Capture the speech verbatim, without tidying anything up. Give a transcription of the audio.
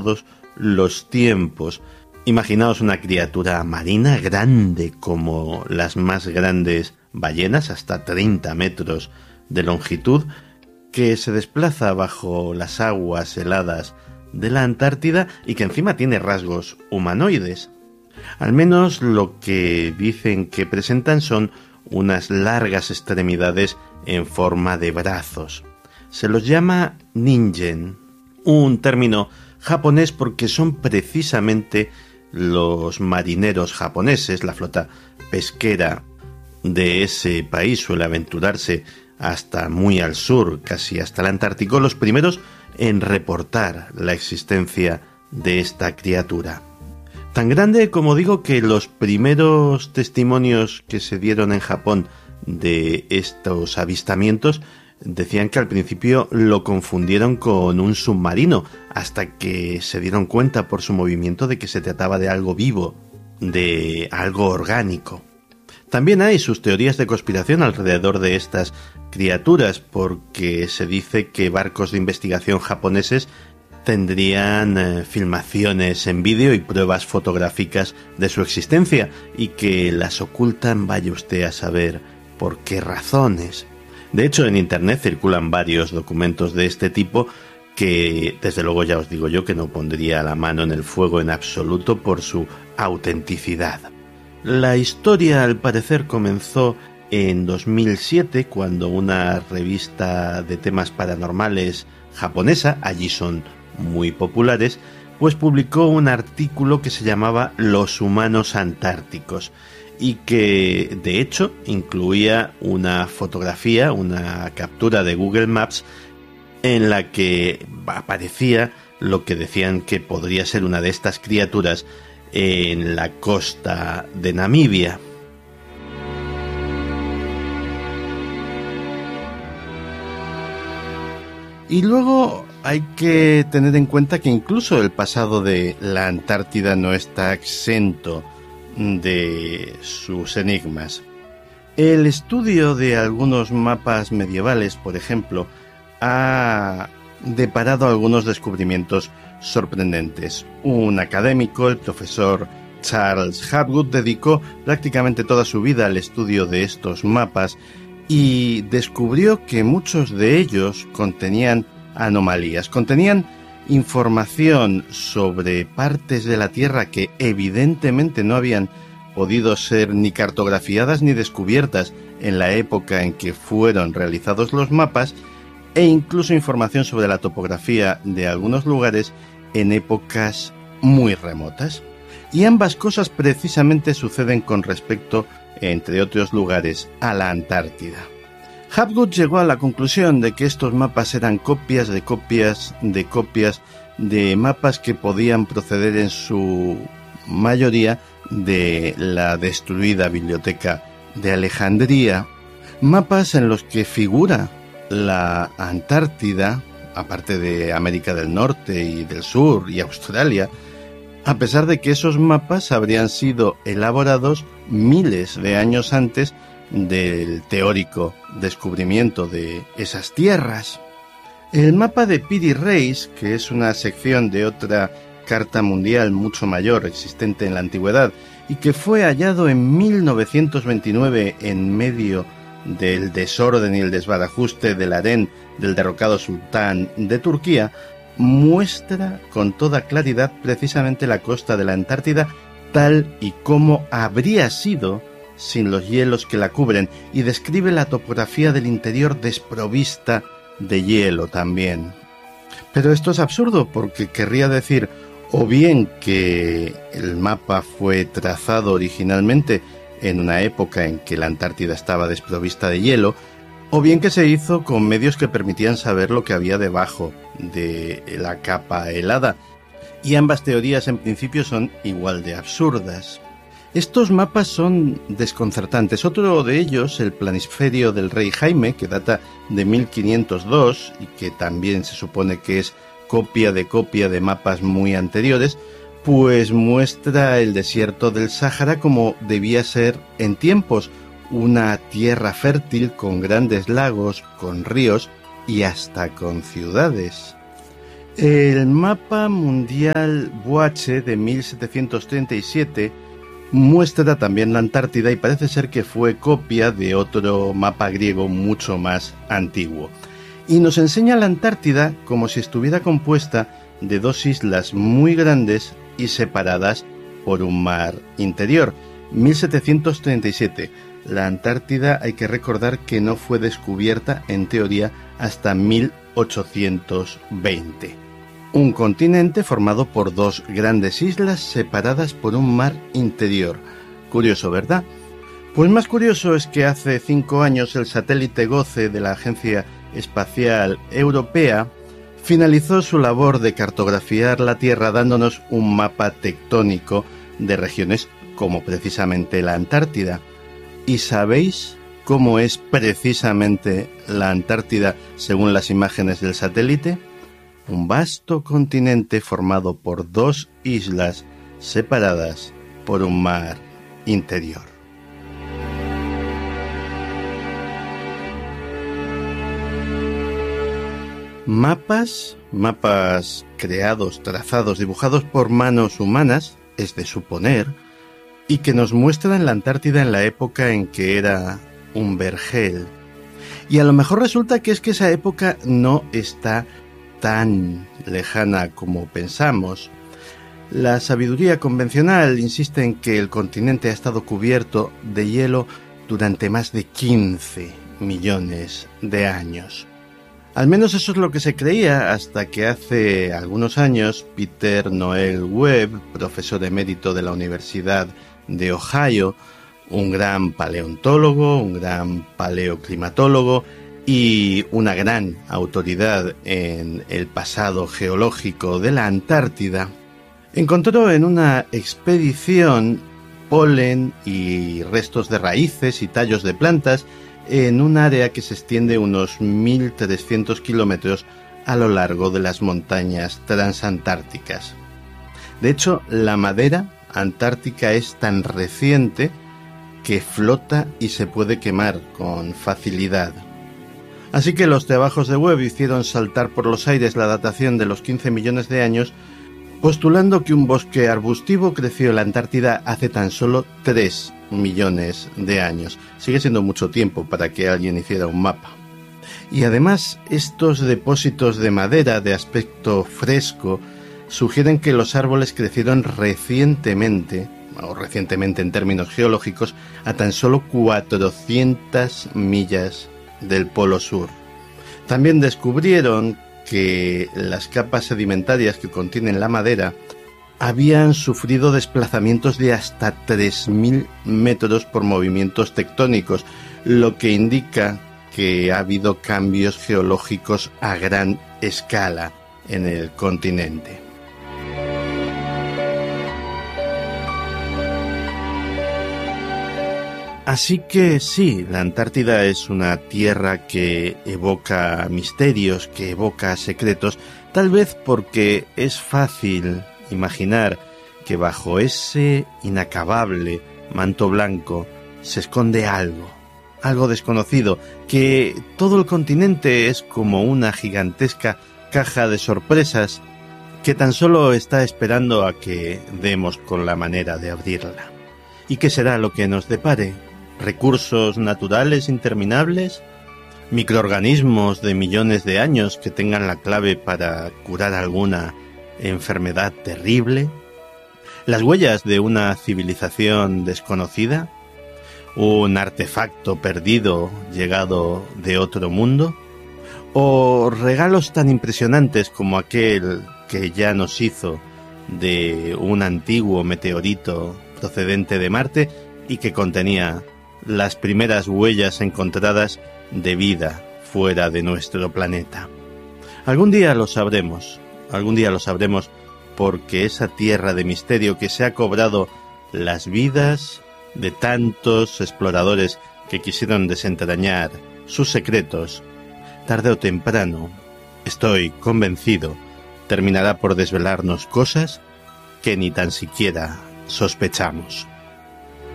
todos los tiempos. Imaginaos una criatura marina grande como las más grandes ballenas, hasta treinta metros de longitud, que se desplaza bajo las aguas heladas de la Antártida y que encima tiene rasgos humanoides. Al menos lo que dicen que presentan son unas largas extremidades en forma de brazos. Se los llama ningen, un término japonés porque son precisamente los marineros japoneses, la flota pesquera de ese país suele aventurarse hasta muy al sur, casi hasta el Antártico, los primeros en reportar la existencia de esta criatura. Tan grande, como digo, que los primeros testimonios que se dieron en Japón de estos avistamientos decían que al principio lo confundieron con un submarino, hasta que se dieron cuenta por su movimiento de que se trataba de algo vivo, de algo orgánico. También hay sus teorías de conspiración alrededor de estas criaturas, porque se dice que barcos de investigación japoneses tendrían eh, filmaciones en vídeo y pruebas fotográficas de su existencia y que las ocultan, vaya usted a saber por qué razones. De hecho, en internet circulan varios documentos de este tipo que, desde luego, ya os digo yo que no pondría la mano en el fuego en absoluto por su autenticidad. La historia, al parecer, comenzó en dos mil siete, cuando una revista de temas paranormales japonesa, allí son muy populares, pues publicó un artículo que se llamaba Los humanos antárticos y que de hecho incluía una fotografía, una captura de Google Maps en la que aparecía lo que decían que podría ser una de estas criaturas en la costa de Namibia. Y luego hay que tener en cuenta que incluso el pasado de la Antártida no está exento de sus enigmas. El estudio de algunos mapas medievales, por ejemplo, ha deparado algunos descubrimientos sorprendentes. Un académico, el profesor Charles Hapgood, dedicó prácticamente toda su vida al estudio de estos mapas y descubrió que muchos de ellos contenían anomalías, contenían información sobre partes de la Tierra que evidentemente no habían podido ser ni cartografiadas ni descubiertas en la época en que fueron realizados los mapas, e incluso información sobre la topografía de algunos lugares en épocas muy remotas. Y ambas cosas precisamente suceden con respecto, entre otros lugares, a la Antártida. Hapgood llegó a la conclusión de que estos mapas eran copias de copias de copias de mapas que podían proceder en su mayoría de la destruida biblioteca de Alejandría, mapas en los que figura la Antártida, aparte de América del Norte y del Sur y Australia, a pesar de que esos mapas habrían sido elaborados miles de años antes del teórico descubrimiento de esas tierras. El mapa de Piri Reis, que es una sección de otra carta mundial mucho mayor existente en la antigüedad y que fue hallado en mil novecientos veintinueve en medio del desorden y el desbarajuste del harén del derrocado sultán de Turquía, muestra con toda claridad precisamente la costa de la Antártida tal y como habría sido sin los hielos que la cubren, y describe la topografía del interior desprovista de hielo también. Pero esto es absurdo, porque querría decir o bien que el mapa fue trazado originalmente en una época en que la Antártida estaba desprovista de hielo, o bien que se hizo con medios que permitían saber lo que había debajo de la capa helada, y ambas teorías en principio son igual de absurdas. Estos mapas son desconcertantes. Otro de ellos, el planisferio del rey Jaime, que data de mil quinientos dos y que también se supone que es copia de copia de mapas muy anteriores, pues muestra el desierto del Sáhara como debía ser en tiempos, una tierra fértil con grandes lagos, con ríos y hasta con ciudades. El mapa mundial Boache de mil setecientos treinta y siete muestra también la Antártida y parece ser que fue copia de otro mapa griego mucho más antiguo. Y nos enseña la Antártida como si estuviera compuesta de dos islas muy grandes y separadas por un mar interior. mil setecientos treinta y siete. La Antártida, hay que recordar que no fue descubierta en teoría hasta mil ochocientos veinte. Un continente formado por dos grandes islas separadas por un mar interior. Curioso, ¿verdad? Pues más curioso es que hace cinco años el satélite GOCE de la Agencia Espacial Europea finalizó su labor de cartografiar la Tierra dándonos un mapa tectónico de regiones como precisamente la Antártida. ¿Y sabéis cómo es precisamente la Antártida según las imágenes del satélite? Un vasto continente formado por dos islas separadas por un mar interior. Mapas, mapas creados, trazados, dibujados por manos humanas, es de suponer, y que nos muestran la Antártida en la época en que era un vergel. Y a lo mejor resulta que es que esa época no está tan lejana como pensamos. La sabiduría convencional insiste en que el continente ha estado cubierto de hielo durante más de quince millones de años. Al menos eso es lo que se creía hasta que hace algunos años Peter Noel Webb, profesor emérito de la Universidad de Ohio, un gran paleontólogo, un gran paleoclimatólogo y una gran autoridad en el pasado geológico de la Antártida, encontró en una expedición polen y restos de raíces y tallos de plantas en un área que se extiende unos mil trescientos kilómetros a lo largo de las montañas transantárticas. De hecho, la madera antártica es tan reciente que flota y se puede quemar con facilidad. Así que los trabajos de Webb hicieron saltar por los aires la datación de los quince millones de años, postulando que un bosque arbustivo creció en la Antártida hace tan solo tres millones de años. Sigue siendo mucho tiempo para que alguien hiciera un mapa. Y además, estos depósitos de madera de aspecto fresco sugieren que los árboles crecieron recientemente, o recientemente en términos geológicos, a tan solo cuatrocientas millas del Polo Sur. También descubrieron que las capas sedimentarias que contienen la madera habían sufrido desplazamientos de hasta tres mil metros por movimientos tectónicos, lo que indica que ha habido cambios geológicos a gran escala en el continente. Así que sí, la Antártida es una tierra que evoca misterios, que evoca secretos, tal vez porque es fácil imaginar que bajo ese inacabable manto blanco se esconde algo, algo desconocido, que todo el continente es como una gigantesca caja de sorpresas que tan solo está esperando a que demos con la manera de abrirla. ¿Y qué será lo que nos depare? ¿Recursos naturales interminables? ¿Microorganismos de millones de años que tengan la clave para curar alguna enfermedad terrible? ¿Las huellas de una civilización desconocida? ¿Un artefacto perdido llegado de otro mundo? ¿O regalos tan impresionantes como aquel que ya nos hizo de un antiguo meteorito procedente de Marte y que contenía las primeras huellas encontradas de vida fuera de nuestro planeta? Algún día lo sabremos, algún día lo sabremos porque esa tierra de misterio que se ha cobrado las vidas de tantos exploradores que quisieron desentrañar sus secretos, tarde o temprano, estoy convencido, terminará por desvelarnos cosas que ni tan siquiera sospechamos.